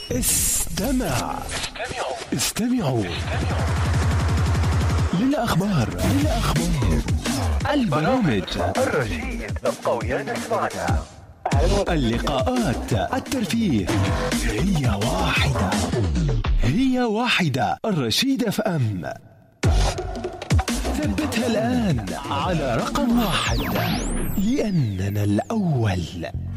استمعوا للأخبار البرامج الرشيد القوية نسمعنا، اللقاءات، الترفيه. هي واحدة الرشيد اف ام. ثبتها الآن على رقم 1 لأننا الأول.